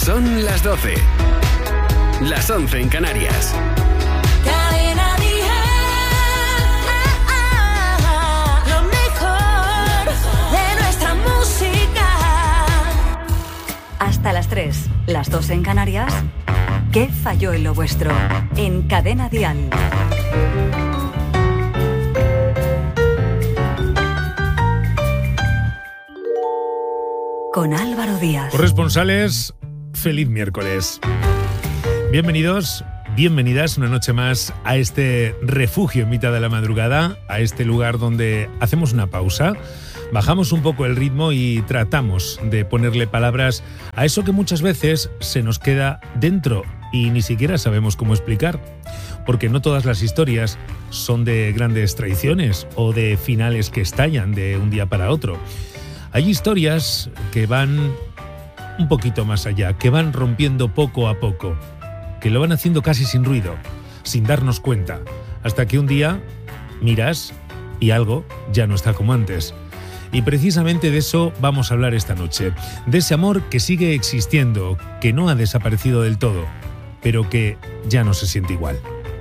Son las 12. Las 11 en Canarias. Cadena Dial. Lo mejor de nuestra música. Hasta las 3, las 2 en Canarias. ¿Qué falló en lo vuestro? En Cadena Dial. Con Álvaro Díaz. Corresponsales, feliz miércoles. Bienvenidos, bienvenidas una noche más a este refugio en mitad de la madrugada, a este lugar donde hacemos una pausa, bajamos un poco el ritmo y tratamos de ponerle palabras a eso que muchas veces se nos queda dentro y ni siquiera sabemos cómo explicar. Porque no todas las historias son de grandes traiciones o de finales que estallan de un día para otro. Hay historias que van un poquito más allá, que van rompiendo poco a poco, que lo van haciendo casi sin ruido, sin darnos cuenta, hasta que un día miras y algo ya no está como antes. Y precisamente de eso vamos a hablar esta noche, de ese amor que sigue existiendo, que no ha desaparecido del todo, pero que ya no se siente igual.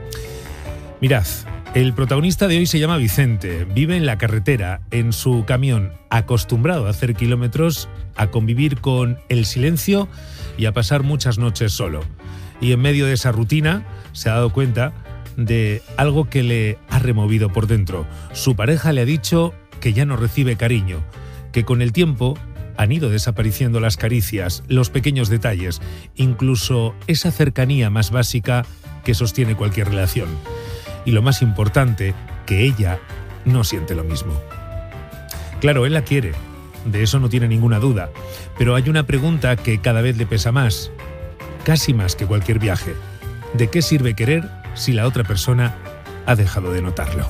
Mirad, el protagonista de hoy se llama Vicente, vive en la carretera, en su camión, acostumbrado a hacer kilómetros, a convivir con el silencio y a pasar muchas noches solo. Y en medio de esa rutina se ha dado cuenta de algo que le ha removido por dentro. Su pareja le ha dicho que ya no recibe cariño, que con el tiempo han ido desapareciendo las caricias, los pequeños detalles, incluso esa cercanía más básica que sostiene cualquier relación. Y lo más importante, que ella no siente lo mismo. Claro, él la quiere, de eso no tiene ninguna duda, pero hay una pregunta que cada vez le pesa más, casi más que cualquier viaje. ¿De qué sirve querer si la otra persona ha dejado de notarlo?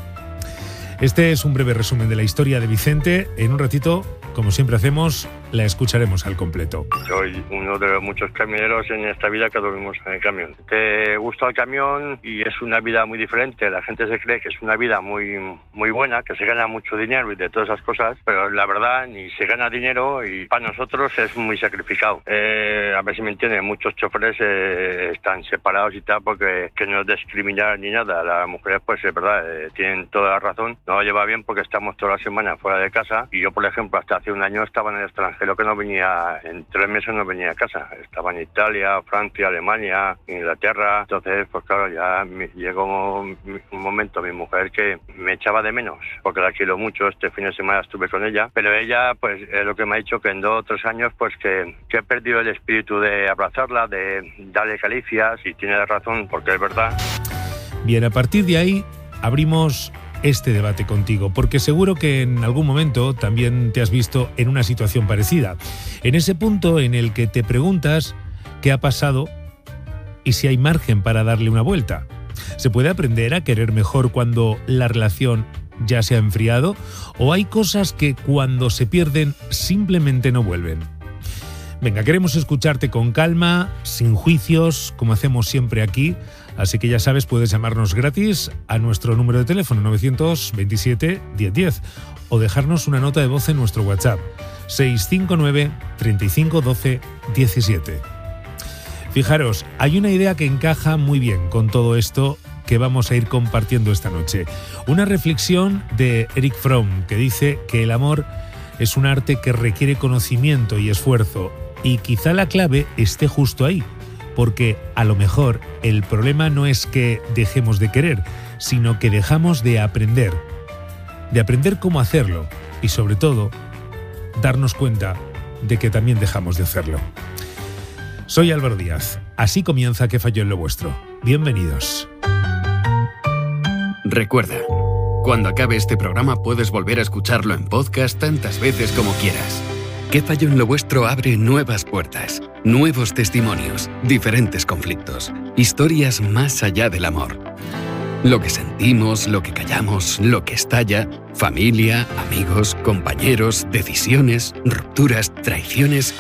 Este es un breve resumen de la historia de Vicente. En un ratito, como siempre hacemos, la escucharemos al completo. Soy uno de los muchos camioneros en esta vida que dormimos en el camión. Te gusta el camión y es una vida muy diferente. La gente se cree que es una vida muy buena, que se gana mucho dinero y de todas esas cosas, pero la verdad ni se gana dinero y para nosotros es muy sacrificado. A ver si me entienden, muchos choferes están separados y tal porque que no es discriminar ni nada. Las mujeres pues es verdad, tienen toda la razón. No lo lleva bien porque estamos toda la semana fuera de casa y yo por ejemplo hasta hace un año estaba en el extranjero que no venía, en 3 meses no venía a casa. Estaba en Italia, Francia, Alemania, Inglaterra. Entonces, pues claro, ya llegó un momento mi mujer que me echaba de menos, porque la quiero mucho. Este fin de semana estuve con ella, pero ella, pues, es lo que me ha dicho que en 2 o 3 años, pues que he perdido el espíritu de abrazarla, de darle caricias, y tiene razón, porque es verdad. Bien, a partir de ahí abrimos este debate contigo, porque seguro que en algún momento también te has visto en una situación parecida, en ese punto en el que te preguntas qué ha pasado y si hay margen para darle una vuelta. ¿Se puede aprender a querer mejor cuando la relación ya se ha enfriado? ¿O hay cosas que cuando se pierden simplemente no vuelven? Venga, queremos escucharte con calma, sin juicios, como hacemos siempre aquí. Así que ya sabes, puedes llamarnos gratis a nuestro número de teléfono 927 1010 o dejarnos una nota de voz en nuestro WhatsApp 659 35 12 17. Fijaros, hay una idea que encaja muy bien con todo esto que vamos a ir compartiendo esta noche. Una reflexión de Erich Fromm que dice que el amor es un arte que requiere conocimiento y esfuerzo, y quizá la clave esté justo ahí. Porque a lo mejor el problema no es que dejemos de querer, sino que dejamos de aprender cómo hacerlo y sobre todo darnos cuenta de que también dejamos de hacerlo. Soy Álvaro Díaz, así comienza ¿Qué falló en lo vuestro? Bienvenidos. Recuerda, cuando acabe este programa puedes volver a escucharlo en podcast tantas veces como quieras. ¿Qué falló en lo vuestro? Abre nuevas puertas, nuevos testimonios, diferentes conflictos, historias más allá del amor. Lo que sentimos, lo que callamos, lo que estalla, familia, amigos, compañeros, decisiones, rupturas, traiciones.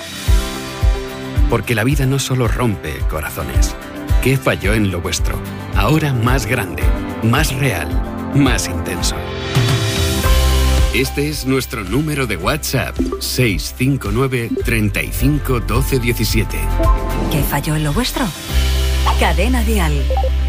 Porque la vida no solo rompe corazones. ¿Qué falló en lo vuestro? Ahora más grande, más real, más intenso. Este es nuestro número de WhatsApp, 659 35 12 17. ¿Qué falló en lo vuestro? Cadena Dial.